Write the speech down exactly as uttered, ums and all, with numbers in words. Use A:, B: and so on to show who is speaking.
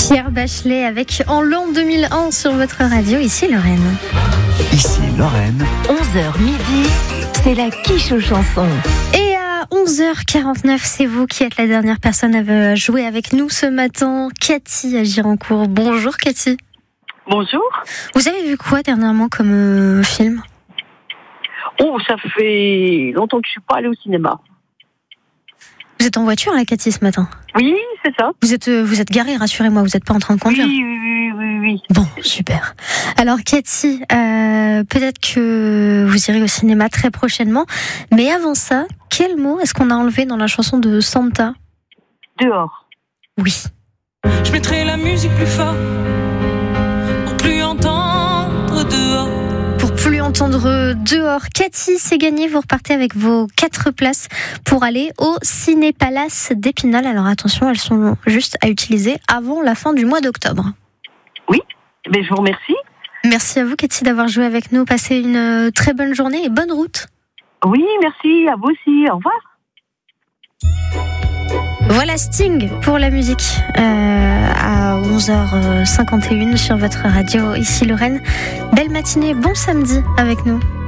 A: Pierre Bachelet avec En l'an deux mille un sur votre radio, ici Lorraine.
B: Ici Lorraine.
C: onze heures midi, c'est la quiche aux chansons.
A: Et à onze heures quarante-neuf, c'est vous qui êtes la dernière personne à jouer avec nous ce matin, Cathy à Girancourt. Bonjour Cathy.
D: Bonjour.
A: Vous avez vu quoi dernièrement comme euh, film ?
D: Oh, ça fait longtemps que je suis pas allée au cinéma.
A: Vous êtes en voiture là, Cathy, ce matin ?
D: Oui, c'est ça.
A: Vous êtes, vous êtes garée, rassurez-moi, vous n'êtes pas en train de conduire ?
D: Oui, oui, oui, oui.
A: Bon, super. Alors Cathy, euh, peut-être que vous irez au cinéma très prochainement, mais avant ça, quel mot est-ce qu'on a enlevé dans la chanson de Santa ?
D: Dehors.
A: Oui.
E: Je mettrai la musique plus fort pour plus entendre dehors.
A: Pour plus entendre dehors, Cathy, c'est gagné. Vous repartez avec vos quatre places pour aller au Ciné Palace d'Épinal. Alors attention, elles sont juste à utiliser avant la fin du mois d'octobre.
D: Oui, mais je vous remercie.
A: Merci à vous, Cathy, d'avoir joué avec nous. Passez une très bonne journée et bonne route.
D: Oui, merci, à vous aussi. Au revoir.
A: Voilà Sting pour la musique euh, à onze heures cinquante et une sur votre radio ici Lorraine. Belle matinée, bon samedi avec nous.